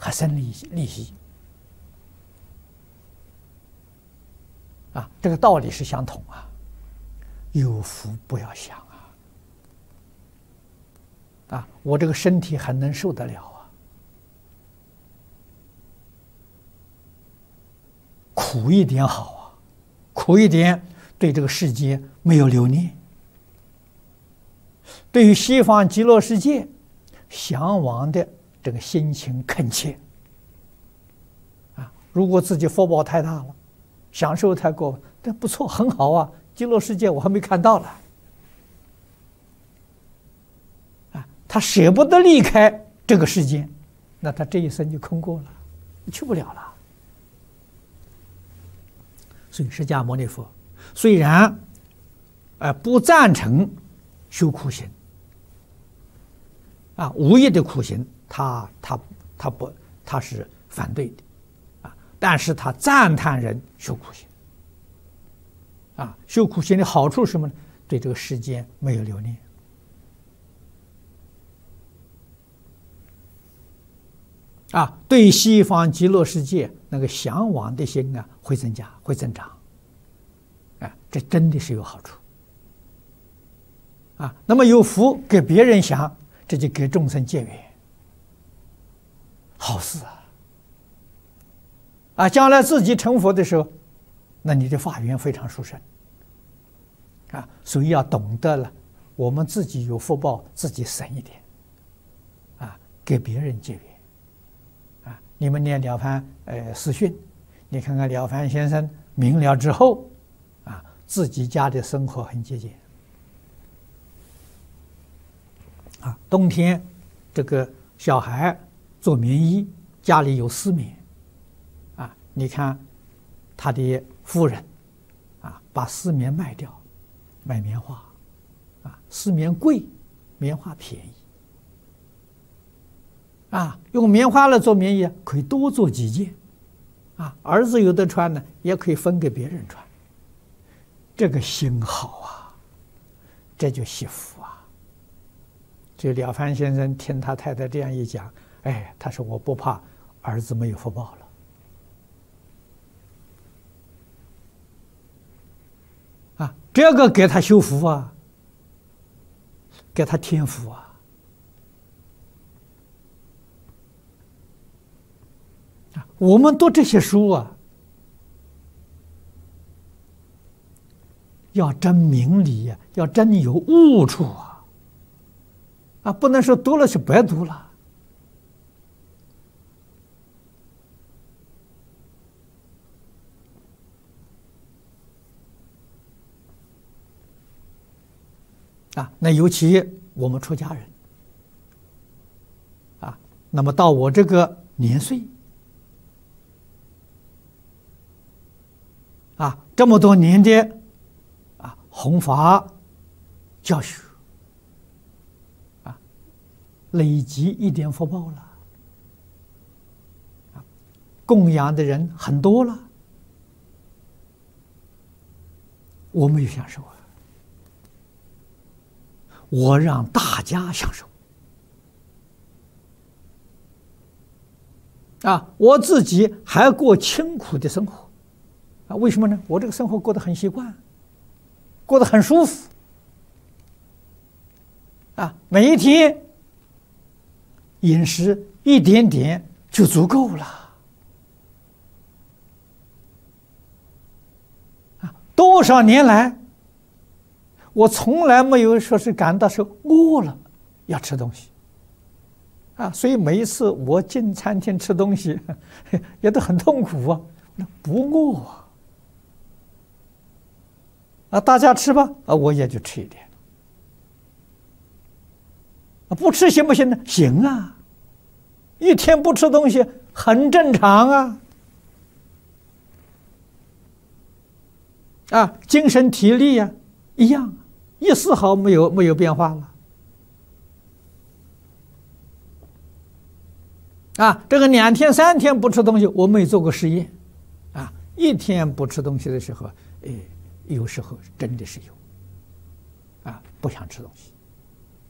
还生利息啊，这个道理是相同啊。有福不要想啊，我这个身体还能受得了啊，苦一点好啊，苦一点对这个世界没有留恋，对于西方极乐世界向往的这个心情恳切啊。如果自己福报太大了，享受太过，但不错，很好啊，极乐世界我还没看到了啊，他舍不得离开这个世界，那他这一生就空过了，去不了了。所以释迦牟尼佛虽然不赞成修苦行啊，无益的苦行他是反对的啊，但是他赞叹人修苦行啊，修苦行的好处是什么呢？对这个世间没有留恋啊，对西方极乐世界那个向往的心啊会增加，会增长啊，这真的是有好处啊。那么有福给别人想，这就给众生结缘，好事啊！将来自己成佛的时候，那你的法缘非常殊胜啊！所以要懂得了，我们自己有福报，自己省一点啊，给别人结缘啊！你们念了凡四训，你看看了凡先生明了之后啊，自己家的生活很节俭啊。冬天这个小孩做棉衣，家里有丝棉啊，你看他的夫人啊，把丝棉卖掉，买棉花啊，丝棉贵，棉花便宜啊，用棉花来做棉衣可以多做几件啊，儿子有的穿呢，也可以分给别人穿，这个心好啊，这就惜福啊。这了凡先生听他太太这样一讲，哎，他说我不怕儿子没有福报了啊，这个给他修福啊，给他添福啊。我们读这些书啊，要真明理呀，要真有悟处啊，啊，不能说读了就白读了。啊，那尤其我们出家人啊，那么到我这个年岁啊，这么多年的啊弘法教学啊，累积一点福报了啊，供养的人很多了，我没有享受啊，我让大家享受啊，我自己还过清苦的生活啊，为什么呢？我这个生活过得很习惯，过得很舒服啊，每一天饮食一点点就足够了啊，多少年来我从来没有说是感到是饿了要吃东西啊，所以每一次我进餐厅吃东西也都很痛苦啊，不饿啊，大家吃吧啊，我也就吃一点啊，不吃行不行呢？行啊，一天不吃东西很正常啊，啊，精神体力呀一样，一丝毫没有变化了啊。这个2天3天不吃东西，我没做过实验啊。1天不吃东西的时候，有时候真的是有啊，不想吃东西。